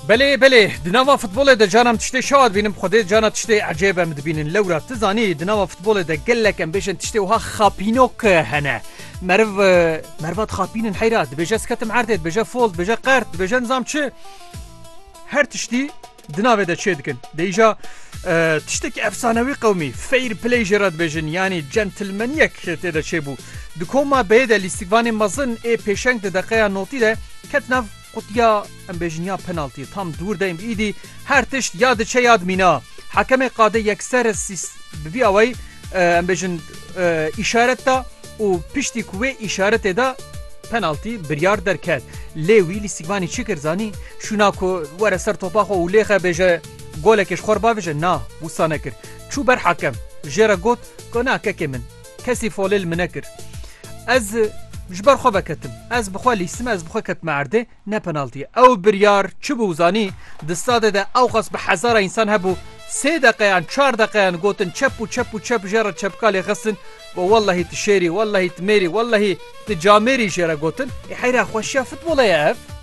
بله دناوا فوتبول ده جانم تشته شاد بینم خودت جانا تشته عجیب ام دبینن لورا تزانی دناوا فوتبول ده گلک ام بيشن تشته وها خابینوک هنه مرفات خابینن حیرات بجا سکتم عردت بجا فولد بجا قرد بجا نظام چه هر تشتی دناوه ده چه دکن دیجا تشتك افسانوي قومي فير بلاي جراد بيجن يعني جنتلمانيك تدا چه بو دكوما بيدا لاستيقوان مزن اي پیشنگ ده دقيقه نوتي ده كتناف قطيا ام بيجنيا پنالتي tam دور دايم بايدي هر تشت ياد چه ياد مينا حكم قاده يكسر ببي اوي ام بيجن اشارتا و پشتي كوي اشارته ده penaltı biryar derket lewi لاستيقواني چكر زاني شونا كو ور سر توپا خو ليخه بيجه گولکش خوربا بجه نه بوسا نکر چو بر حکم جرا گوت کنا ککی من کسی فولل منکر از جبر خو بکتم از بخوا لیسم از بخوا کت معرده نه پنالتی او بریار چو بوزانی دستاده ده او قص به هزار انسان هبو 3 دقیقه 4 دقیقه گوتن چپ و چپ و چپ جرا چپکالی خسن و والله تشيري والله تميري والله تجاميري جرا گوتن حيرا خوشا فوتبول يا اف